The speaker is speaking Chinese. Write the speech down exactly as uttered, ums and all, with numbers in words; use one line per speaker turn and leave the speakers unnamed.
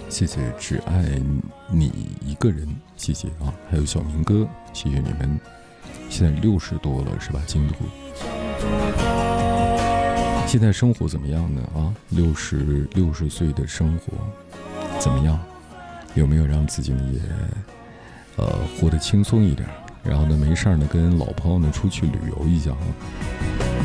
谢谢只爱你一个人，谢谢啊，还有小明哥，谢谢你们。现在六十多了是吧？进度。现在生活怎么样呢？啊，六十六十岁的生活怎么样？有没有让自己呢也呃活得轻松一点？然后呢，没事呢跟老朋友呢出去旅游一下啊。